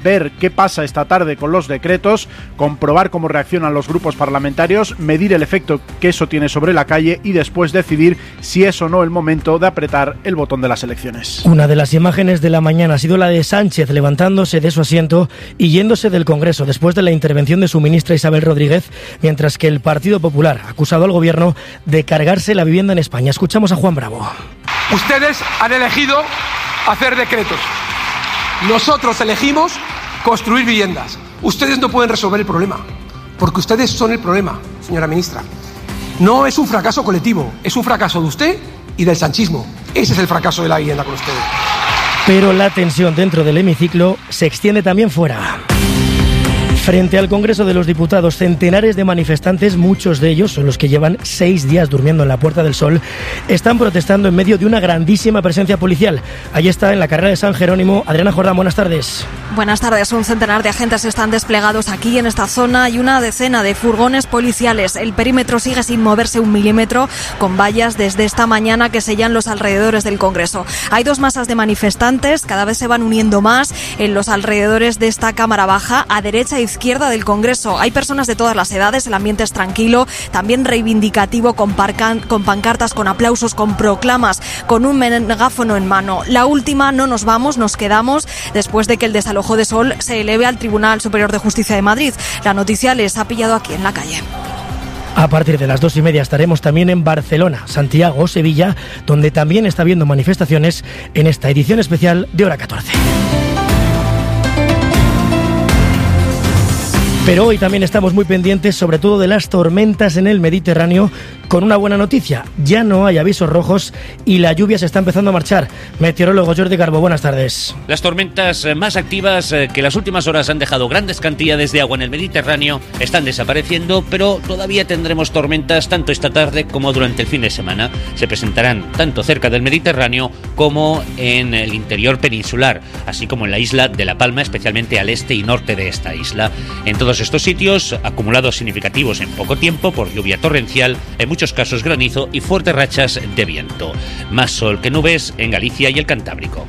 ver qué pasa esta tarde con los decretos, comprobar cómo reaccionan los grupos parlamentarios, medir el efecto que eso tiene sobre la calle y después decidir si es o no el momento de apretar el botón de las elecciones. Una de las imágenes de la mañana ha sido la de Sánchez levantándose de su asiento y yéndose del Congreso después de la intervención de su ministra Isabel Rodríguez, mientras que el Partido Popular ha acusado al gobierno de cargarse la vivienda en España. Escuchamos a Juan Bravo. Ustedes han elegido hacer decretos. Nosotros elegimos construir viviendas. Ustedes no pueden resolver el problema, porque ustedes son el problema, señora ministra. No es un fracaso colectivo, es un fracaso de usted y del sanchismo. Ese es el fracaso de la vivienda con ustedes. Pero la tensión dentro del hemiciclo se extiende también fuera. Frente al Congreso de los Diputados, centenares de manifestantes, muchos de ellos son los que llevan 6 días durmiendo en la Puerta del Sol, están protestando en medio de una grandísima presencia policial. Allí está, en la carrera de San Jerónimo, Adriana Jordán, buenas tardes. Buenas tardes, un centenar de agentes están desplegados aquí en esta zona y una decena de furgones policiales. El perímetro sigue sin moverse un milímetro, con vallas desde esta mañana que sellan los alrededores del Congreso. Hay 2 masas de manifestantes, cada vez se van uniendo más en los alrededores de esta Cámara Baja, a derecha e izquierda del Congreso. Hay personas de todas las edades, el ambiente es tranquilo, también reivindicativo, con pancartas, con aplausos, con proclamas, con un megáfono en mano. La última, no nos vamos, nos quedamos, después de que el desalojo de Sol se eleve al Tribunal Superior de Justicia de Madrid. La noticia les ha pillado aquí en la calle. A partir de las 2:30 estaremos también en Barcelona, Santiago o Sevilla, donde también está habiendo manifestaciones en esta edición especial de Hora 14. Pero hoy también estamos muy pendientes, sobre todo de las tormentas en el Mediterráneo, con una buena noticia. Ya no hay avisos rojos y la lluvia se está empezando a marchar. Meteorólogo Jordi Garbo, buenas tardes. Las tormentas más activas que las últimas horas han dejado grandes cantidades de agua en el Mediterráneo están desapareciendo, pero todavía tendremos tormentas tanto esta tarde como durante el fin de semana. Se presentarán tanto cerca del Mediterráneo como en el interior peninsular, así como en la isla de La Palma, especialmente al este y norte de esta isla. En todos estos sitios, acumulados significativos en poco tiempo por lluvia torrencial, en muchos casos granizo y fuertes rachas de viento. Más sol que nubes en Galicia y el Cantábrico.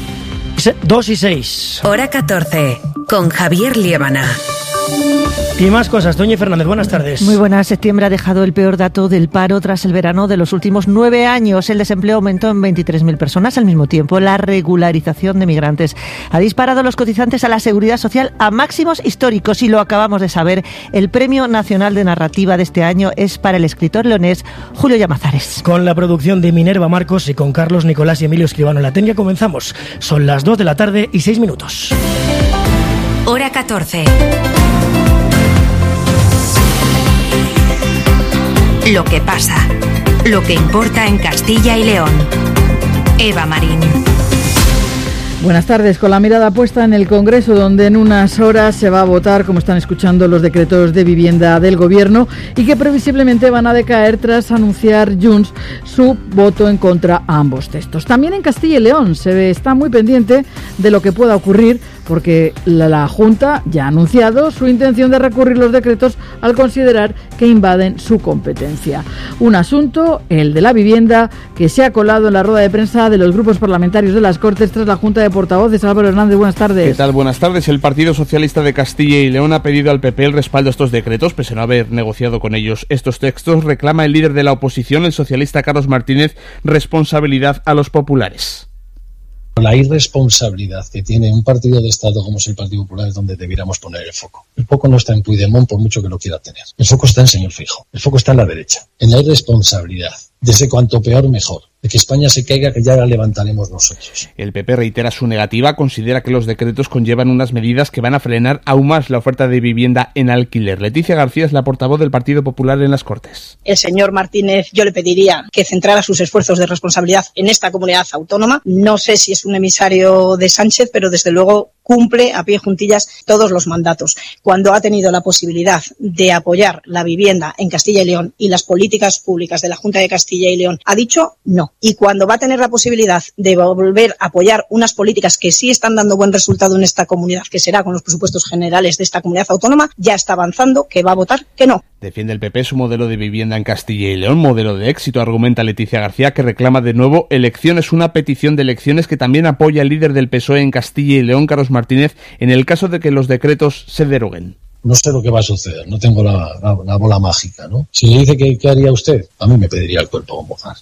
2:06. Hora 14, con Javier Liébana. Y más cosas. Doña Fernández, buenas tardes. Muy buenas. Septiembre ha dejado el peor dato del paro tras el verano de los últimos 9 años. El desempleo aumentó en 23.000 personas. Al mismo tiempo, la regularización de migrantes ha disparado los cotizantes a la Seguridad Social a máximos históricos. Y lo acabamos de saber, el Premio Nacional de Narrativa de este año es para el escritor leonés Julio Llamazares. Con la producción de Minerva Marcos y con Carlos Nicolás y Emilio Escribano la técnica comenzamos. Son las 2 de la tarde y 6 minutos. Hora 14. Lo que pasa, lo que importa en Castilla y León. Eva Marín. Buenas tardes. Con la mirada puesta en el Congreso, donde en unas horas se va a votar, como están escuchando, los decretos de vivienda del Gobierno y que previsiblemente van a decaer tras anunciar Junts su voto en contra a ambos textos. También en Castilla y León está muy pendiente de lo que pueda ocurrir, porque la Junta ya ha anunciado su intención de recurrir los decretos al considerar que invaden su competencia. Un asunto, el de la vivienda, que se ha colado en la rueda de prensa de los grupos parlamentarios de las Cortes tras la Junta de Portavoces. Álvaro Hernández, buenas tardes. ¿Qué tal? Buenas tardes. El Partido Socialista de Castilla y León ha pedido al PP el respaldo a estos decretos, pese a no haber negociado con ellos estos textos. Reclama el líder de la oposición, el socialista Carlos Martínez, responsabilidad a los populares. La irresponsabilidad que tiene un partido de Estado como es el Partido Popular es donde debiéramos poner el foco. El foco no está en Puigdemont, por mucho que lo quiera tener. El foco está en señor Feijóo. El foco está en la derecha, en la irresponsabilidad. Desde cuanto peor, mejor. De que España se caiga, que ya la levantaremos nosotros. El PP reitera su negativa, considera que los decretos conllevan unas medidas que van a frenar aún más la oferta de vivienda en alquiler. Leticia García es la portavoz del Partido Popular en las Cortes. El señor Martínez, yo le pediría que centrara sus esfuerzos de responsabilidad en esta comunidad autónoma. No sé si es un emisario de Sánchez, pero desde luego cumple a pie juntillas todos los mandatos. Cuando ha tenido la posibilidad de apoyar la vivienda en Castilla y León y las políticas públicas de la Junta de Castilla y León, ha dicho no. Y cuando va a tener la posibilidad de volver a apoyar unas políticas que sí están dando buen resultado en esta comunidad, que será con los presupuestos generales de esta comunidad autónoma, ya está avanzando que va a votar que no. Defiende el PP su modelo de vivienda en Castilla y León, modelo de éxito, argumenta Leticia García, que reclama de nuevo elecciones, una petición de elecciones que también apoya el líder del PSOE en Castilla y León, Carlos Martínez, Martínez en el caso de que los decretos se deroguen. No sé lo que va a suceder, no tengo la bola mágica, ¿no? Si le dice que ¿qué haría usted? A mí me pediría el cuerpo convocar.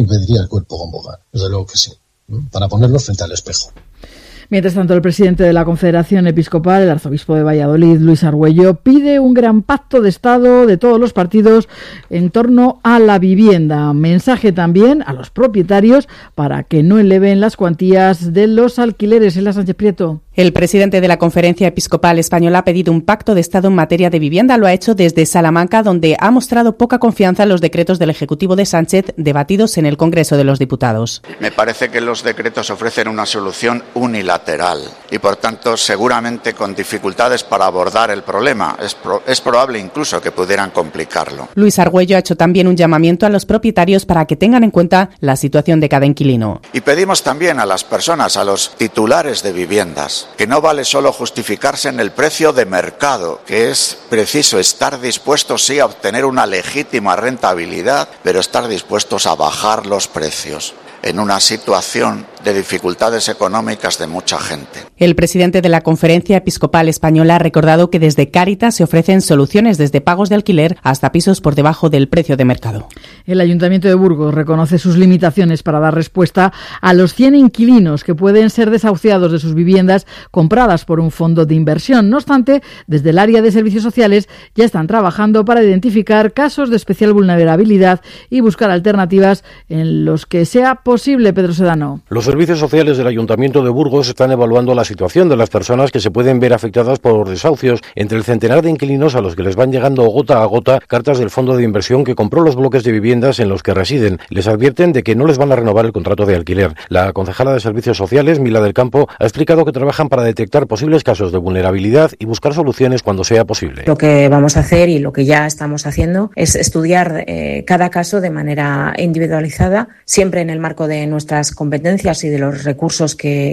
Desde luego que sí, ¿no? Para ponerlo frente al espejo. Mientras tanto, el presidente de la Confederación Episcopal, el arzobispo de Valladolid, Luis Argüello, pide un gran pacto de Estado de todos los partidos en torno a la vivienda. Mensaje también a los propietarios para que no eleven las cuantías de los alquileres. Elena Sánchez Prieto. El presidente de la Conferencia Episcopal Española ha pedido un pacto de Estado en materia de vivienda. Lo ha hecho desde Salamanca, donde ha mostrado poca confianza en los decretos del Ejecutivo de Sánchez debatidos en el Congreso de los Diputados. Me parece que los decretos ofrecen una solución unilateral y, por tanto, seguramente con dificultades para abordar el problema. Es probable incluso que pudieran complicarlo. Luis Argüello ha hecho también un llamamiento a los propietarios para que tengan en cuenta la situación de cada inquilino. Y pedimos también a las personas, a los titulares de viviendas, que no vale solo justificarse en el precio de mercado, que es preciso estar dispuestos sí a obtener una legítima rentabilidad, pero estar dispuestos a bajar los precios en una situación de dificultades económicas de mucha gente. El presidente de la Conferencia Episcopal Española ha recordado que desde Cáritas se ofrecen soluciones desde pagos de alquiler hasta pisos por debajo del precio de mercado. El Ayuntamiento de Burgos reconoce sus limitaciones para dar respuesta a los 100 inquilinos que pueden ser desahuciados de sus viviendas compradas por un fondo de inversión. No obstante, desde el área de servicios sociales ya están trabajando para identificar casos de especial vulnerabilidad y buscar alternativas en los que sea posible. Pedro Sedano. Los servicios sociales del Ayuntamiento de Burgos están evaluando la situación de las personas que se pueden ver afectadas por desahucios entre el centenar de inquilinos a los que les van llegando gota a gota cartas del fondo de inversión que compró los bloques de viviendas en los que residen. Les advierten de que no les van a renovar el contrato de alquiler. La concejala de Servicios Sociales, Mila del Campo, ha explicado que trabajan para detectar posibles casos de vulnerabilidad y buscar soluciones cuando sea posible. Lo que vamos a hacer y lo que ya estamos haciendo es estudiar cada caso de manera individualizada, siempre en el marco de nuestras competencias y de los recursos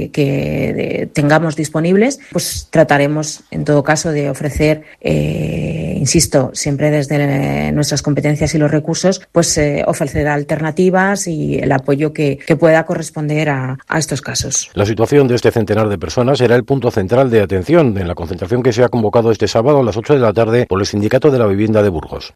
que tengamos disponibles. Pues trataremos en todo caso de ofrecer, insisto, siempre desde nuestras competencias y los recursos, pues ofrecer alternativas y el apoyo que pueda corresponder a estos casos. La situación de este centenar de personas será el punto central de atención en la concentración que se ha convocado este sábado a las 8 de la tarde por el Sindicato de la Vivienda de Burgos.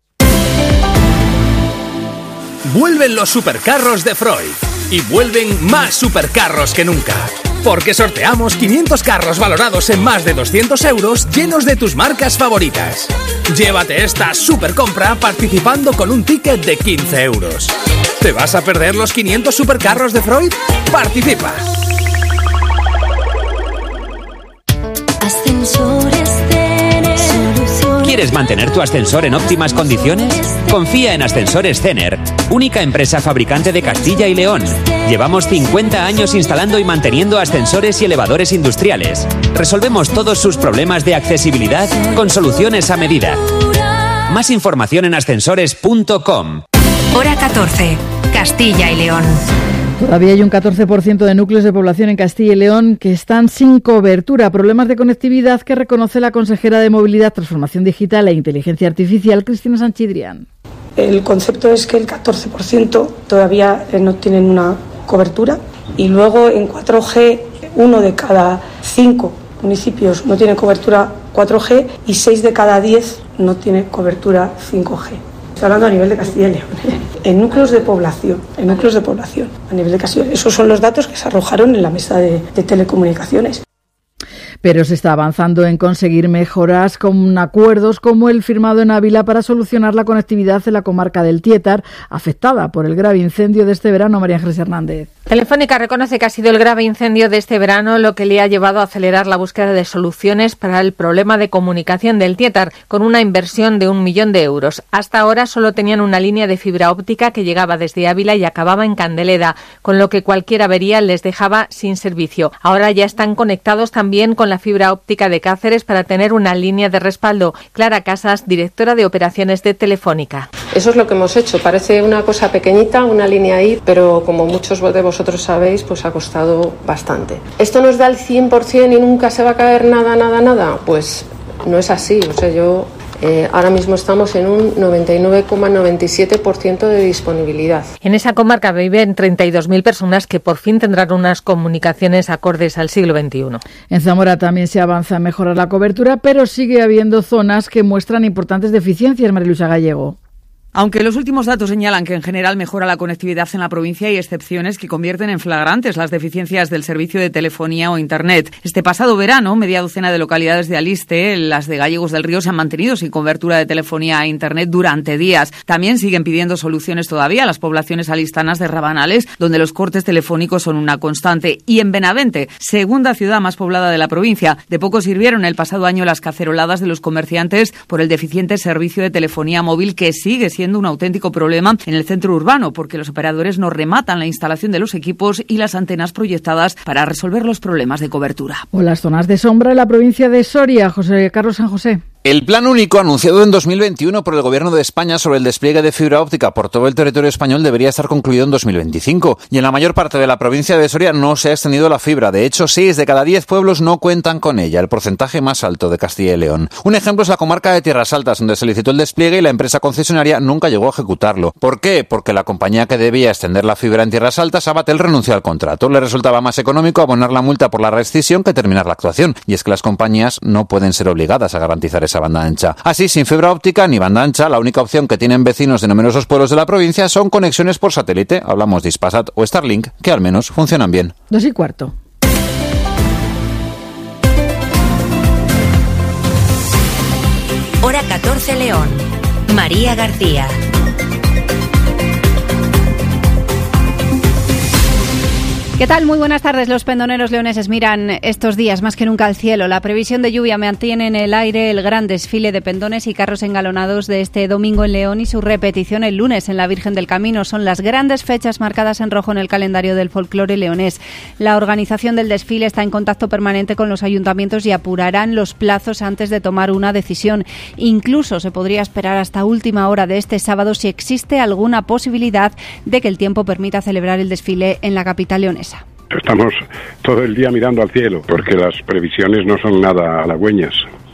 Vuelven los supercarros de Freud y vuelven más supercarros que nunca. Porque sorteamos 500 carros valorados en más de 200 euros llenos de tus marcas favoritas. Llévate esta supercompra participando con un ticket de 15 euros. ¿Te vas a perder los 500 supercarros de Freud? ¡Participa! Ascensores Cener. ¿Quieres mantener tu ascensor en óptimas condiciones? Confía en Ascensores Cener, única empresa fabricante de Castilla y León. Llevamos 50 años instalando y manteniendo ascensores y elevadores industriales. Resolvemos todos sus problemas de accesibilidad con soluciones a medida. Más información en ascensores.com. Hora 14, Castilla y León. Todavía hay un 14% de núcleos de población en Castilla y León que están sin cobertura. Problemas de conectividad que reconoce la consejera de Movilidad, Transformación Digital e Inteligencia Artificial, Cristina Sanchidrián. El concepto es que el 14% todavía no tienen una cobertura y luego en 4G 1 de cada 5 municipios no tiene cobertura 4G y 6 de cada 10 no tiene cobertura 5G. Estoy hablando a nivel de Castilla y León, en núcleos de población, a nivel de Castilla y León. Esos son los datos que se arrojaron en la mesa de telecomunicaciones. Pero se está avanzando en conseguir mejoras con acuerdos como el firmado en Ávila para solucionar la conectividad en la comarca del Tietar, afectada por el grave incendio de este verano. María Ángeles Hernández. Telefónica reconoce que ha sido el grave incendio de este verano lo que le ha llevado a acelerar la búsqueda de soluciones para el problema de comunicación del Tietar, con una inversión de 1 millón de euros. Hasta ahora solo tenían una línea de fibra óptica que llegaba desde Ávila y acababa en Candeleda, con lo que cualquier avería les dejaba sin servicio. Ahora ya están conectados también con la fibra óptica de Cáceres para tener una línea de respaldo. Clara Casas, directora de operaciones de Telefónica. Eso es lo que hemos hecho. Parece una cosa pequeñita, una línea ahí, pero como muchos de vosotros sabéis, pues ha costado bastante. ¿Esto nos da el 100% y nunca se va a caer nada? Pues no es así. O sea, yo Ahora mismo estamos en un 99,97% de disponibilidad. En esa comarca viven 32.000 personas que por fin tendrán unas comunicaciones acordes al siglo XXI. En Zamora también se avanza en mejorar la cobertura, pero sigue habiendo zonas que muestran importantes deficiencias, María Luisa Gallego. Aunque los últimos datos señalan que en general mejora la conectividad en la provincia, hay excepciones que convierten en flagrantes las deficiencias del servicio de telefonía o Internet. Este pasado verano, media docena de localidades de Aliste, las de Gallegos del Río, se han mantenido sin cobertura de telefonía e Internet durante días. También siguen pidiendo soluciones todavía las poblaciones alistanas de Rabanales, donde los cortes telefónicos son una constante. Y en Benavente, segunda ciudad más poblada de la provincia, de poco sirvieron el pasado año las caceroladas de los comerciantes por el deficiente servicio de telefonía móvil que sigue siendo un auténtico problema en el centro urbano, porque los operadores no rematan la instalación de los equipos y las antenas proyectadas para resolver los problemas de cobertura. O las zonas de sombra en la provincia de Soria, José Carlos San José. El plan único anunciado en 2021 por el Gobierno de España sobre el despliegue de fibra óptica por todo el territorio español debería estar concluido en 2025. Y en la mayor parte de la provincia de Soria no se ha extendido la fibra. De hecho, 6 de cada 10 pueblos no cuentan con ella, el porcentaje más alto de Castilla y León. Un ejemplo es la comarca de Tierras Altas, donde se licitó el despliegue y la empresa concesionaria nunca llegó a ejecutarlo. ¿Por qué? Porque la compañía que debía extender la fibra en Tierras Altas, Abatel, renunció al contrato. Le resultaba más económico abonar la multa por la rescisión que terminar la actuación. Y es que las compañías no pueden ser obligadas a garantizar esa banda ancha. Así, sin fibra óptica ni banda ancha, la única opción que tienen vecinos de numerosos pueblos de la provincia son conexiones por satélite. Hablamos de Hispasat o Starlink, que al menos funcionan bien. 2:15. Hora 14 León. María García. ¿Qué tal? Muy buenas tardes. Los pendoneros leoneses miran estos días más que nunca al cielo. La previsión de lluvia mantiene en el aire el gran desfile de pendones y carros engalonados de este domingo en León y su repetición el lunes en la Virgen del Camino. Son las grandes fechas marcadas en rojo en el calendario del folclore leonés. La organización del desfile está en contacto permanente con los ayuntamientos y apurarán los plazos antes de tomar una decisión. Incluso se podría esperar hasta última hora de este sábado si existe alguna posibilidad de que el tiempo permita celebrar el desfile en la capital leonesa. Estamos todo el día mirando al cielo porque las previsiones no son nada halagüeñas.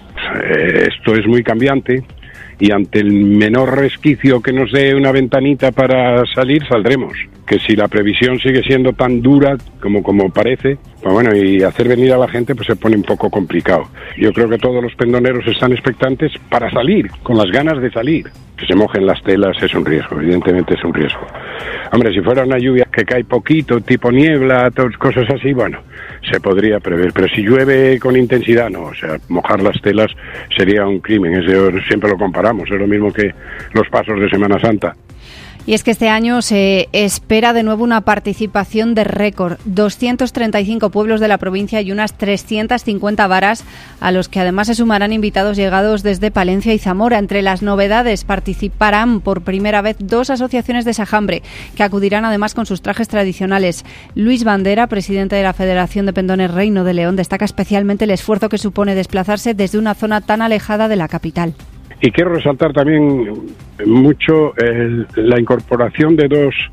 Esto es muy cambiante y ante el menor resquicio que nos dé una ventanita para salir, saldremos. Que si la previsión sigue siendo tan dura como parece, pues bueno, y hacer venir a la gente pues se pone un poco complicado. Yo creo que todos los pendoneros están expectantes para salir, con las ganas de salir. Que se mojen las telas es un riesgo, evidentemente es un riesgo. Hombre, si fuera una lluvia que cae poquito, tipo niebla, cosas así, bueno, se podría prever. Pero si llueve con intensidad, no. O sea, mojar las telas sería un crimen. Siempre lo comparamos, es lo mismo que los pasos de Semana Santa. Y es que este año se espera de nuevo una participación de récord. 235 pueblos de la provincia y unas 350 varas, a los que además se sumarán invitados llegados desde Palencia y Zamora. Entre las novedades participarán por primera vez 2 asociaciones de Sajambre, que acudirán además con sus trajes tradicionales. Luis Bandera, presidente de la Federación de Pendones Reino de León, destaca especialmente el esfuerzo que supone desplazarse desde una zona tan alejada de la capital. Y quiero resaltar también mucho la incorporación de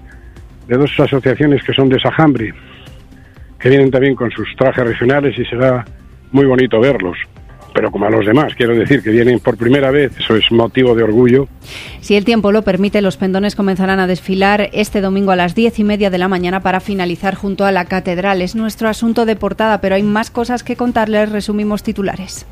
dos asociaciones que son de Sajambre, que vienen también con sus trajes regionales y será muy bonito verlos. Pero como a los demás, quiero decir que vienen por primera vez, eso es motivo de orgullo. Si el tiempo lo permite, los pendones comenzarán a desfilar este domingo a las 10:30 de la mañana para finalizar junto a la catedral. Es nuestro asunto de portada, pero hay más cosas que contarles. Resumimos titulares.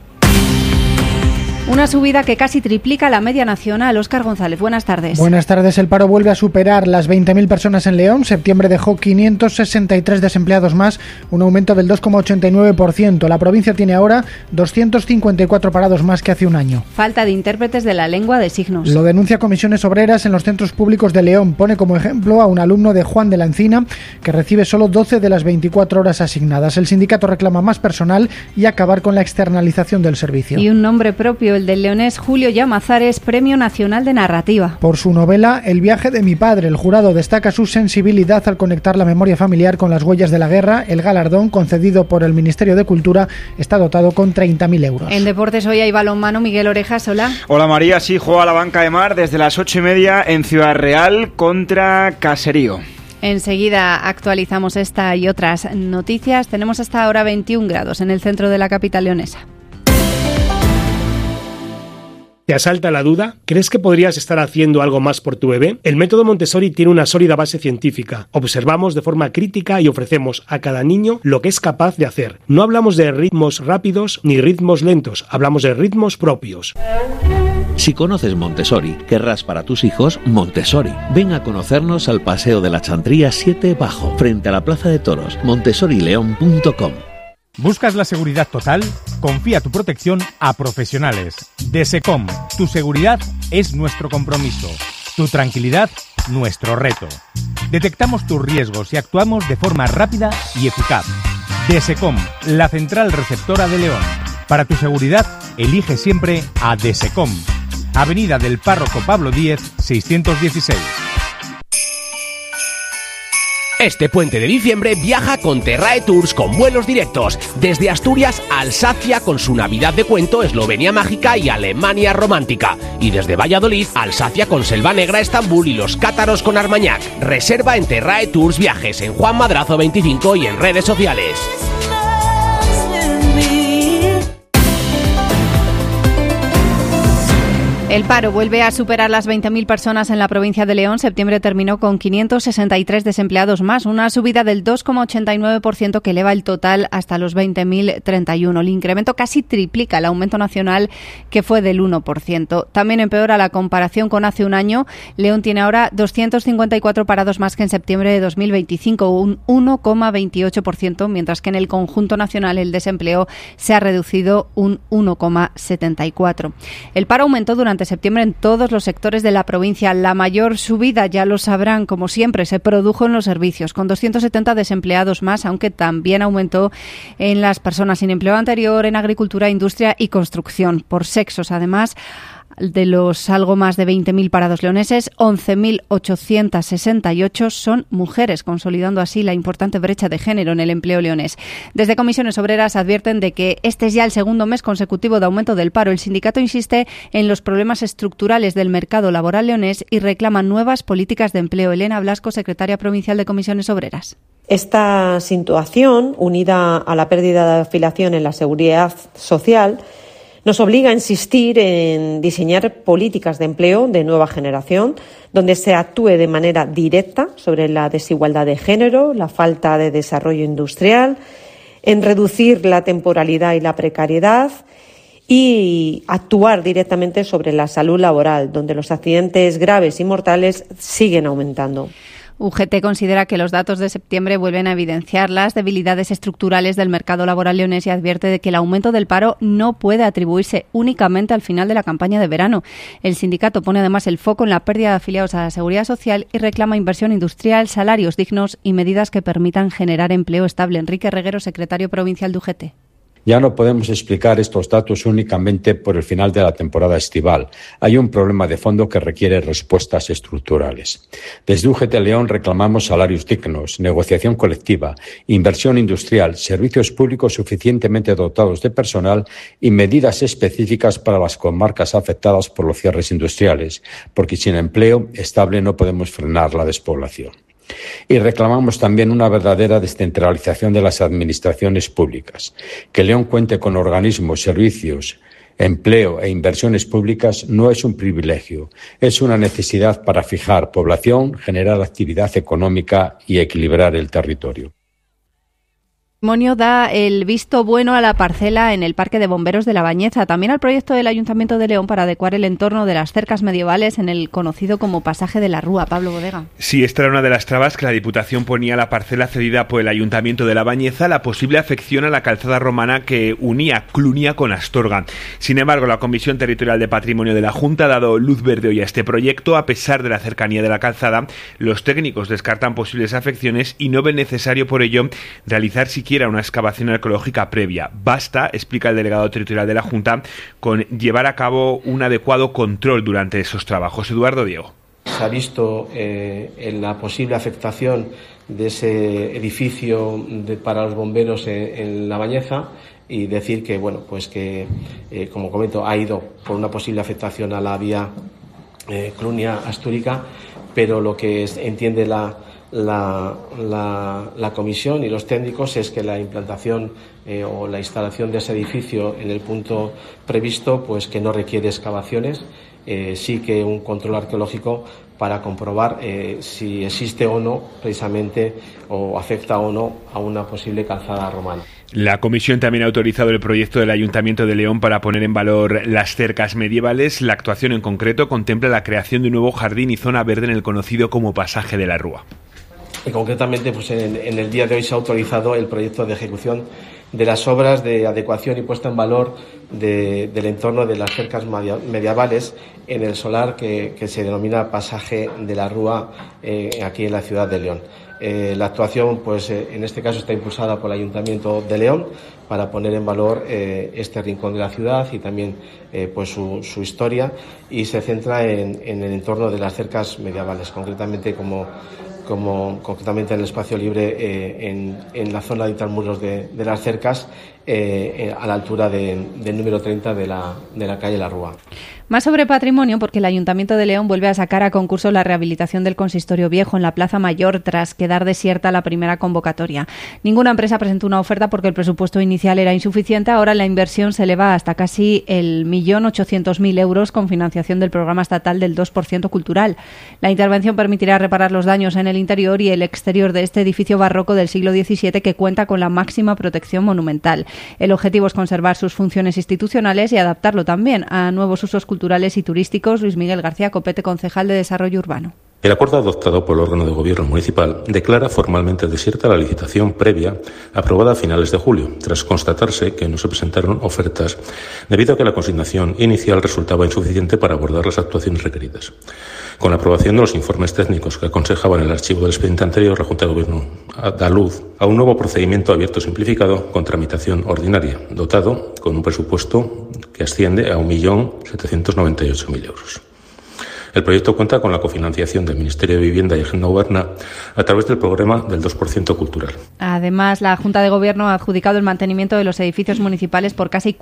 Una subida que casi triplica la media nacional. Óscar González, buenas tardes. Buenas tardes. El paro vuelve a superar las 20.000 personas en León. Septiembre dejó 563 desempleados más, un aumento del 2,89%. La provincia tiene ahora 254 parados más que hace un año. Falta de intérpretes de la lengua de signos. Lo denuncia Comisiones Obreras en los centros públicos de León. Pone como ejemplo a un alumno de Juan de la Encina que recibe solo 12 de las 24 horas asignadas. El sindicato reclama más personal y acabar con la externalización del servicio. Y un nombre propio, el del leonés Julio Llamazares, Premio Nacional de Narrativa. Por su novela El viaje de mi padre, el jurado destaca su sensibilidad al conectar la memoria familiar con las huellas de la guerra. El galardón, concedido por el Ministerio de Cultura, está dotado con 30.000 euros. En deportes hoy hay balonmano. Miguel Orejas, hola. Hola María, sí, juega la Banca de Mar desde las 8:30 en Ciudad Real contra Caserío. Enseguida actualizamos esta y otras noticias. Tenemos hasta ahora 21 grados en el centro de la capital leonesa. ¿Te asalta la duda? ¿Crees que podrías estar haciendo algo más por tu bebé? El método Montessori tiene una sólida base científica. Observamos de forma crítica y ofrecemos a cada niño lo que es capaz de hacer. No hablamos de ritmos rápidos ni ritmos lentos, hablamos de ritmos propios. Si conoces Montessori, querrás para tus hijos Montessori. Ven a conocernos al Paseo de la Chantría 7 Bajo, frente a la Plaza de Toros, montessorileon.com. ¿Buscas la seguridad total? Confía tu protección a profesionales. DESECOM, tu seguridad es nuestro compromiso. Tu tranquilidad, nuestro reto. Detectamos tus riesgos y actuamos de forma rápida y eficaz. DESECOM, la central receptora de León. Para tu seguridad, elige siempre a DESECOM. Avenida del Párroco Pablo Díez, 616. Este puente de diciembre viaja con Terrae Tours con vuelos directos desde Asturias a Alsacia con su Navidad de cuento, Eslovenia mágica y Alemania romántica. Y desde Valladolid, Alsacia con Selva Negra, Estambul y los cátaros con Armañac. Reserva en Terrae Tours Viajes en Juan Madrazo 25 y en redes sociales. El paro vuelve a superar las 20.000 personas en la provincia de León. Septiembre terminó con 563 desempleados más, una subida del 2,89% que eleva el total hasta los 20.031. El incremento casi triplica el aumento nacional, que fue del 1%. También empeora la comparación con hace un año. León tiene ahora 254 parados más que en septiembre de 2025, un 1,28%, mientras que en el conjunto nacional el desempleo se ha reducido un 1,74%. El paro aumentó durante septiembre en todos los sectores de la provincia. La mayor subida, ya lo sabrán, como siempre, se produjo en los servicios, con 270 desempleados más, aunque también aumentó en las personas sin empleo anterior, en agricultura, industria y construcción. Por sexos, además, de los algo más de 20.000 parados leoneses, 11.868 son mujeres, consolidando así la importante brecha de género en el empleo leonés. Desde Comisiones Obreras advierten de que este es ya el segundo mes consecutivo de aumento del paro. El sindicato insiste en los problemas estructurales del mercado laboral leonés y reclama nuevas políticas de empleo. Elena Blasco, secretaria provincial de Comisiones Obreras. Esta situación, unida a la pérdida de afiliación en la seguridad social, nos obliga a insistir en diseñar políticas de empleo de nueva generación, donde se actúe de manera directa sobre la desigualdad de género, la falta de desarrollo industrial, en reducir la temporalidad y la precariedad y actuar directamente sobre la salud laboral, donde los accidentes graves y mortales siguen aumentando. UGT considera que los datos de septiembre vuelven a evidenciar las debilidades estructurales del mercado laboral leonés y advierte de que el aumento del paro no puede atribuirse únicamente al final de la campaña de verano. El sindicato pone además el foco en la pérdida de afiliados a la seguridad social y reclama inversión industrial, salarios dignos y medidas que permitan generar empleo estable. Enrique Reguero, secretario provincial de UGT. Ya no podemos explicar estos datos únicamente por el final de la temporada estival. Hay un problema de fondo que requiere respuestas estructurales. Desde UGT León reclamamos salarios dignos, negociación colectiva, inversión industrial, servicios públicos suficientemente dotados de personal y medidas específicas para las comarcas afectadas por los cierres industriales, porque sin empleo estable no podemos frenar la despoblación. Y reclamamos también una verdadera descentralización de las administraciones públicas. Que León cuente con organismos, servicios, empleo e inversiones públicas no es un privilegio, es una necesidad para fijar población, generar actividad económica y equilibrar el territorio. El Patrimonio da el visto bueno a la parcela en el Parque de Bomberos de La Bañeza, también al proyecto del Ayuntamiento de León para adecuar el entorno de las cercas medievales en el conocido como Pasaje de la Rúa. Pablo Bodega. Sí, esta era una de las trabas que la Diputación ponía a la parcela cedida por el Ayuntamiento de La Bañeza, la posible afección a la calzada romana que unía Clunia con Astorga. Sin embargo, la Comisión Territorial de Patrimonio de la Junta ha dado luz verde hoy a este proyecto. A pesar de la cercanía de la calzada, los técnicos descartan posibles afecciones y no ven necesario por ello realizar siquiera una excavación arqueológica previa. Basta, explica el delegado territorial de la Junta, con llevar a cabo un adecuado control durante esos trabajos. Eduardo Diego. Se ha visto en la posible afectación de ese edificio para los bomberos en La Bañeza y decir que, bueno, pues que, como comento, ha ido por una posible afectación a la vía Clunia Astúrica, pero lo que entiende la la comisión y los técnicos es que la implantación o la instalación de ese edificio en el punto previsto, pues que no requiere excavaciones, sí que un control arqueológico para comprobar si existe o no precisamente o afecta o no a una posible calzada romana. La comisión también ha autorizado el proyecto del Ayuntamiento de León para poner en valor las cercas medievales. La actuación en concreto contempla la creación de un nuevo jardín y zona verde en el conocido como Pasaje de la Rúa. Y concretamente, pues en el día de hoy se ha autorizado el proyecto de ejecución de las obras de adecuación y puesta en valor del entorno de las cercas medievales en el solar que se denomina Pasaje de la Rúa aquí en la ciudad de León. La actuación, pues en este caso, está impulsada por el Ayuntamiento de León para poner en valor este rincón de la ciudad y también pues su historia, y se centra en el entorno de las cercas medievales, concretamente concretamente en el espacio libre en la zona de intramuros de las cercas, a la altura del número 30 de la calle La Rúa. Más sobre patrimonio, porque el Ayuntamiento de León vuelve a sacar a concurso la rehabilitación del Consistorio Viejo en la Plaza Mayor tras quedar desierta la primera convocatoria. Ninguna empresa presentó una oferta porque el presupuesto inicial era insuficiente. Ahora la inversión se eleva hasta casi el 1.800.000 euros con financiación del programa estatal del 2% cultural. La intervención permitirá reparar los daños en el interior y el exterior de este edificio barroco del siglo XVII que cuenta con la máxima protección monumental. El objetivo es conservar sus funciones institucionales y adaptarlo también a nuevos usos culturales y turísticos. Luis Miguel García Copete, concejal de Desarrollo Urbano. El acuerdo adoptado por el órgano de gobierno municipal declara formalmente desierta la licitación previa aprobada a finales de julio, tras constatarse que no se presentaron ofertas debido a que la consignación inicial resultaba insuficiente para abordar las actuaciones requeridas. Con la aprobación de los informes técnicos que aconsejaban el archivo del expediente anterior, la Junta de Gobierno da luz a un nuevo procedimiento abierto simplificado con tramitación ordinaria, dotado con un presupuesto que asciende a 1.798.000 euros. El proyecto cuenta con la cofinanciación del Ministerio de Vivienda y Agenda Urbana a través del programa del 2% cultural. Además, la Junta de Gobierno ha adjudicado el mantenimiento de los edificios municipales por casi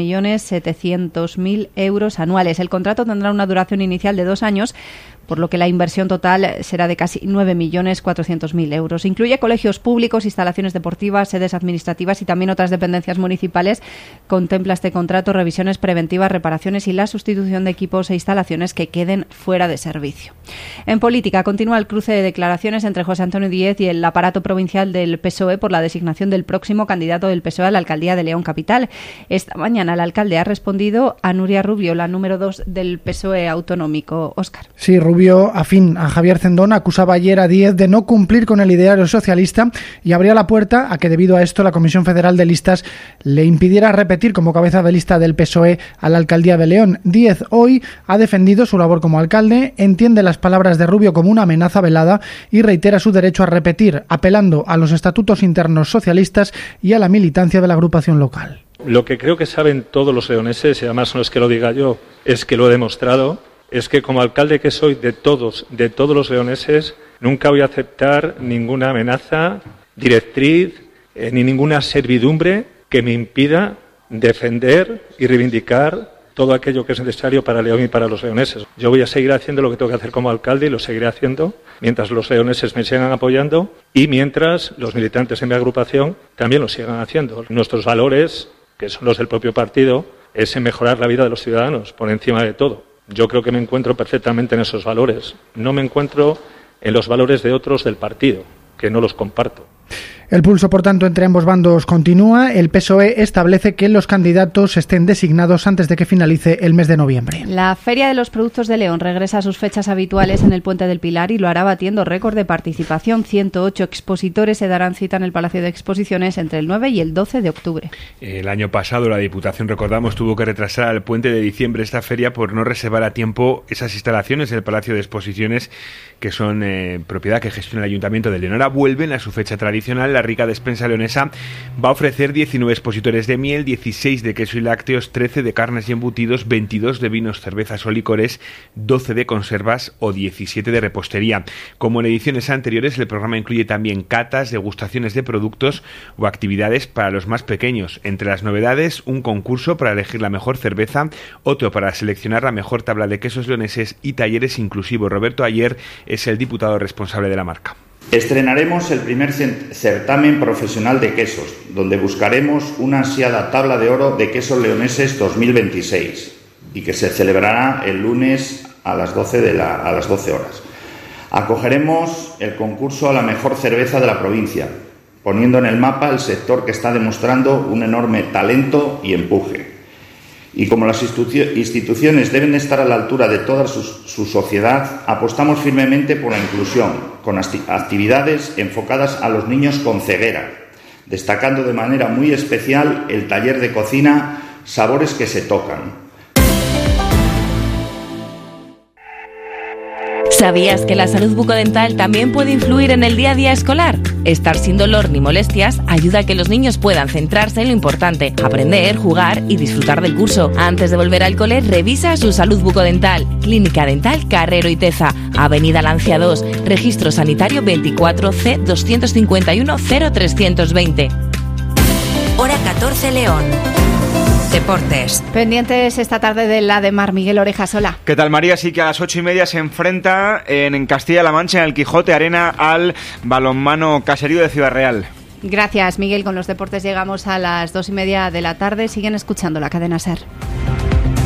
4.700.000 euros anuales. El contrato tendrá una duración inicial de 2 años, por lo que la inversión total será de casi 9.400.000 euros. Incluye colegios públicos, instalaciones deportivas, sedes administrativas y también otras dependencias municipales. Contempla este contrato revisiones preventivas, reparaciones y la sustitución de equipos e instalaciones que queden fuera de servicio. En política, continúa el cruce de declaraciones entre José Antonio Díez y el aparato provincial del PSOE por la designación del próximo candidato del PSOE a la alcaldía de León Capital. Esta mañana el alcalde ha respondido a Nuria Rubio, la número 2 del PSOE autonómico. Óscar. Sí, Rubio, afín a Javier Cendón, acusaba ayer a Díez de no cumplir con el ideario socialista y abría la puerta a que debido a esto la Comisión Federal de Listas le impidiera repetir como cabeza de lista del PSOE a la alcaldía de León. Díez hoy ha defendido su labor como alcalde, entiende las palabras de Rubio como una amenaza velada y reitera su derecho a repetir, apelando a los estatutos internos socialistas y a la militancia de la agrupación local. Lo que creo que saben todos los leoneses, y además no es que lo diga yo, es que lo he demostrado, es que como alcalde que soy de todos los leoneses, nunca voy a aceptar ninguna amenaza, directriz, ni ninguna servidumbre que me impida defender y reivindicar todo aquello que es necesario para León y para los leoneses. Yo voy a seguir haciendo lo que tengo que hacer como alcalde y lo seguiré haciendo mientras los leoneses me sigan apoyando y mientras los militantes en mi agrupación también lo sigan haciendo. Nuestros valores, que son los del propio partido, es en mejorar la vida de los ciudadanos por encima de todo. Yo creo que me encuentro perfectamente en esos valores. No me encuentro en los valores de otros del partido, que no los comparto. El pulso, por tanto, entre ambos bandos continúa. El PSOE establece que los candidatos estén designados antes de que finalice el mes de noviembre. La Feria de los Productos de León regresa a sus fechas habituales en el Puente del Pilar y lo hará batiendo récord de participación. 108 expositores se darán cita en el Palacio de Exposiciones entre el 9 y el 12 de octubre. El año pasado la Diputación, recordamos, tuvo que retrasar al puente de diciembre esta feria por no reservar a tiempo esas instalaciones del Palacio de Exposiciones que son propiedad que gestiona el Ayuntamiento de León. Ahora vuelven a su fecha tradicional. La rica despensa leonesa va a ofrecer 19 expositores de miel, 16 de queso y lácteos, 13 de carnes y embutidos, 22 de vinos, cervezas o licores, 12 de conservas o 17 de repostería. Como en ediciones anteriores, el programa incluye también catas, degustaciones de productos o actividades para los más pequeños. Entre las novedades, un concurso para elegir la mejor cerveza, otro para seleccionar la mejor tabla de quesos leoneses y talleres inclusivos. Roberto Ayer es el diputado responsable de la marca. Estrenaremos el primer certamen profesional de quesos, donde buscaremos una ansiada tabla de oro de quesos leoneses 2026 y que se celebrará el lunes a las 12 horas. Acogeremos el concurso a la mejor cerveza de la provincia, poniendo en el mapa el sector que está demostrando un enorme talento y empuje. Y como las instituciones deben estar a la altura de toda su sociedad, apostamos firmemente por la inclusión, con actividades enfocadas a los niños con ceguera, destacando de manera muy especial el taller de cocina Sabores que se tocan. ¿Sabías que la salud bucodental también puede influir en el día a día escolar? Estar sin dolor ni molestias ayuda a que los niños puedan centrarse en lo importante, aprender, jugar y disfrutar del curso. Antes de volver al cole, revisa su salud bucodental. Clínica Dental Carrero y Teza, Avenida Lancia 2, Registro Sanitario 24 C 251 0320. Hora 14 León. Deportes. Pendientes esta tarde de la de Mar. Miguel Orejasola. ¿Qué tal, María? Sí, que a las 8:30 se enfrenta en Castilla-La Mancha, en el Quijote Arena, al Balonmano Caserío de Ciudad Real. Gracias, Miguel. Con los deportes llegamos a las 2:30 de la tarde. Siguen escuchando la cadena SER.